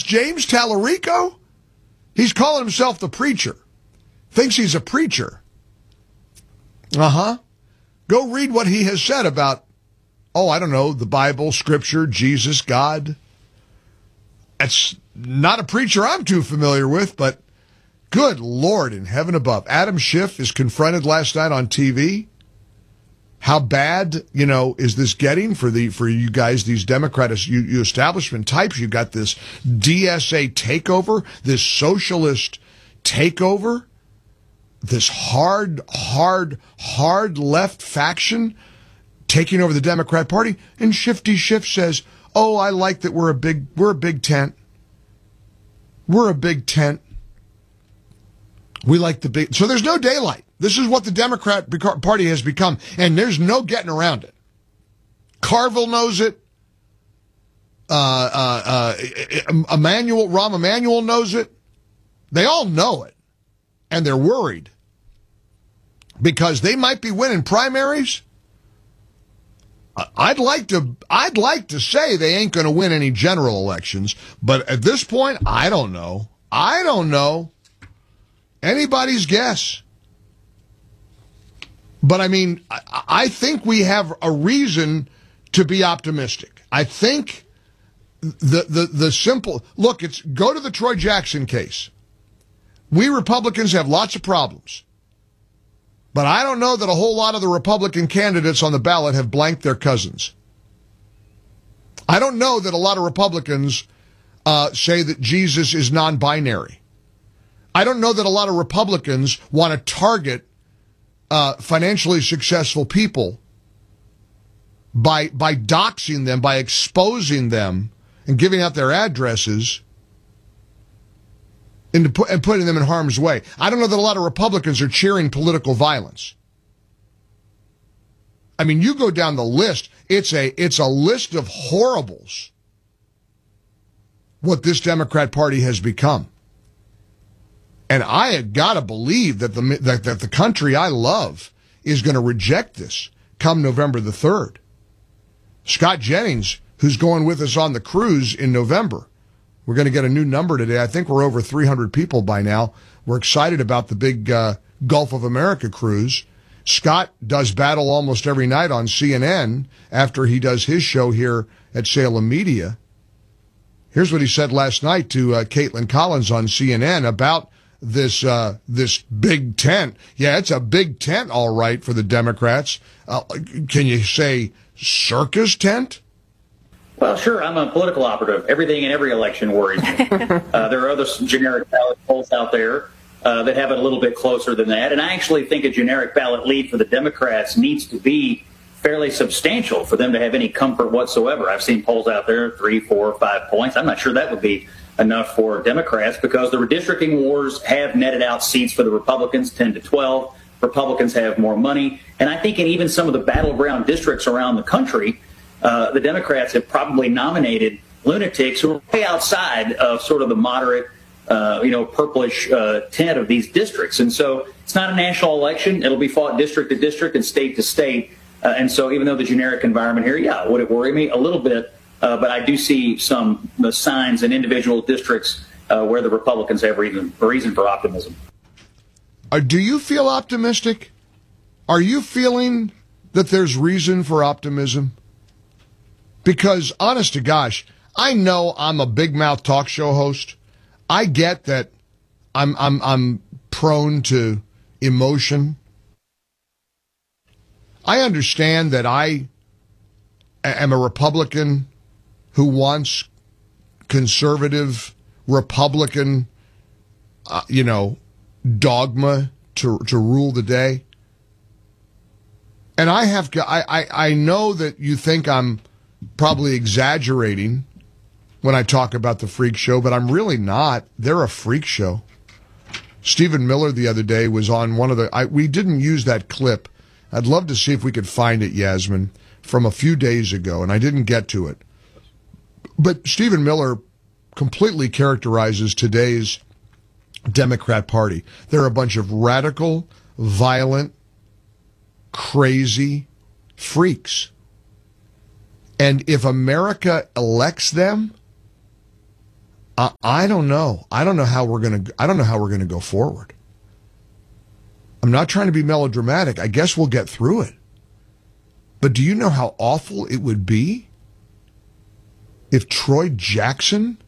James Tallarico? He's calling himself the preacher. Thinks he's a preacher. Go read what he has said about, I don't know, the Bible, Scripture, Jesus, God. That's not a preacher I'm too familiar with, but good Lord in heaven above. Adam Schiff is confronted last night on TV. How bad, is this getting for you guys, these Democrats, you establishment types? You got this DSA takeover, this socialist takeover, this hard left faction taking over the Democrat Party. And Shifty Schiff says, I like that we're a big tent. We're a big tent. We like the big, so there's no daylight. This is what the Democrat Party has become, and there's no getting around it. Carville knows it. Rahm Emanuel knows it. They all know it, and they're worried because they might be winning primaries. I'd like to say they ain't going to win any general elections, but at this point, I don't know. Anybody's guess. But I mean, I think we have a reason to be optimistic. I think the simple look, it's go to the Troy Jackson case. We Republicans have lots of problems. But I don't know that a whole lot of the Republican candidates on the ballot have blanked their cousins. I don't know that a lot of Republicans say that Jesus is non-binary. I don't know that a lot of Republicans want to target financially successful people by doxing them, by exposing them and giving out their addresses and putting them in harm's way. I don't know that a lot of Republicans are cheering political violence. I mean, you go down the list, it's a list of horribles what this Democrat Party has become. And I had got to believe that the country I love is going to reject this come November the 3rd. Scott Jennings, who's going with us on the cruise in November, we're going to get a new number today. I think we're over 300 people by now. We're excited about the big Gulf of America cruise. Scott does battle almost every night on CNN after he does his show here at Salem Media. Here's what he said last night to Caitlin Collins on CNN about this big tent. Yeah, it's a big tent, all right, for the Democrats. Can you say circus tent? Well, sure. I'm a political operative. Everything in every election worries me. There are other generic ballot polls out there that have it a little bit closer than that. And I actually think a generic ballot lead for the Democrats needs to be fairly substantial for them to have any comfort whatsoever. I've seen polls out there, 3, 4, 5 points. I'm not sure that would be enough for Democrats because the redistricting wars have netted out seats for the Republicans, 10 to 12. Republicans have more money. And I think in even some of the battleground districts around the country, the Democrats have probably nominated lunatics who are way outside of sort of the moderate, purplish tint of these districts. And so it's not a national election. It'll be fought district to district and state to state. And so even though the generic environment here, would it worry me? A little bit. But I do see some signs in individual districts where the Republicans have reason for optimism. Do you feel optimistic? Are you feeling that there's reason for optimism? Because, honest to gosh, I know I'm a big mouth talk show host. I get that I'm prone to emotion. I understand that I am a Republican who wants conservative Republican, dogma to rule the day. And I know that you think I'm probably exaggerating when I talk about the freak show, but I'm really not. They're a freak show. Stephen Miller the other day was on one of we didn't use that clip. I'd love to see if we could find it, Yasmin, from a few days ago, and I didn't get to it. But Stephen Miller completely characterizes today's Democrat Party. They're a bunch of radical, violent, crazy freaks. And if America elects them, I don't know. I don't know how we're going to go forward. I'm not trying to be melodramatic. I guess we'll get through it. But do you know how awful it would be if Troy Jackson,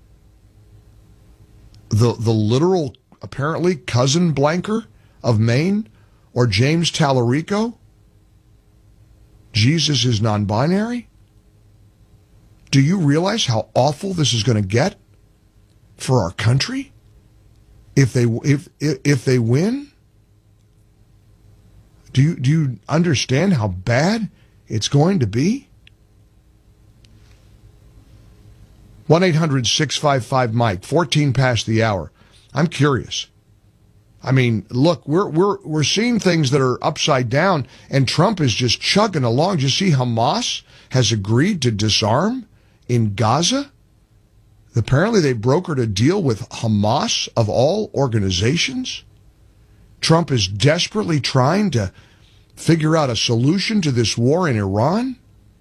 the literal, apparently, cousin blanker of Maine, or James Tallarico, Jesus is non-binary? Do you realize how awful this is going to get for our country if they win? Do you understand how bad it's going to be? 1-800-655-MIKE, 14 past the hour. I'm curious. I mean, look, we're seeing things that are upside down, and Trump is just chugging along. Do you see Hamas has agreed to disarm in Gaza? Apparently they brokered a deal with Hamas, of all organizations. Trump is desperately trying to figure out a solution to this war in Iran.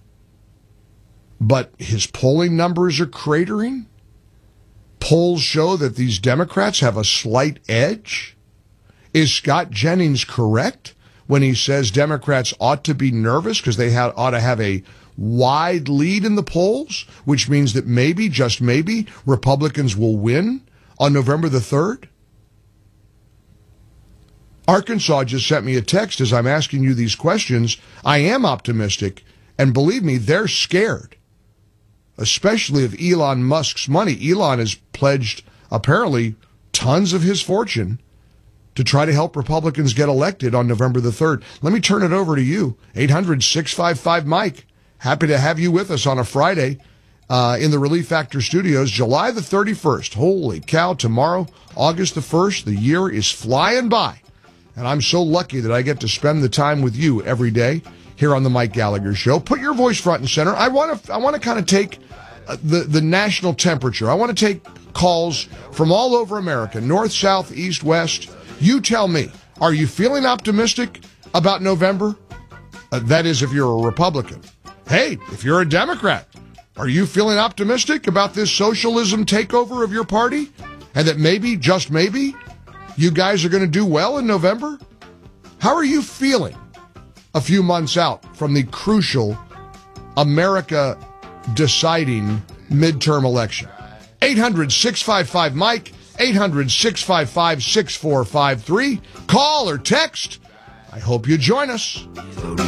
But his polling numbers are cratering. Polls show that these Democrats have a slight edge. Is Scott Jennings correct when he says Democrats ought to be nervous because they ought to have a wide lead in the polls, which means that maybe, just maybe, Republicans will win on November the 3rd? Arkansas just sent me a text as I'm asking you these questions. I am optimistic, and believe me, they're scared, especially of Elon Musk's money. Elon has pledged, apparently, tons of his fortune to try to help Republicans get elected on November the 3rd. Let me turn it over to you, 800-655-MIKE. Happy to have you with us on a Friday in the Relief Factor Studios, July the 31st. Holy cow, tomorrow, August the 1st, the year is flying by. And I'm so lucky that I get to spend the time with you every day here on the Mike Gallagher Show. Put your voice front and center. I want to kind of take the national temperature. I want to take calls from all over America, north, south, east, west. You tell me, are you feeling optimistic about November? That is, if you're a Republican. Hey, if you're a Democrat, are you feeling optimistic about this socialism takeover of your party? And that maybe, just maybe, you guys are going to do well in November? How are you feeling a few months out from the crucial America deciding midterm election? 800-655-MIKE, 800-655-6453. Call or text. I hope you join us.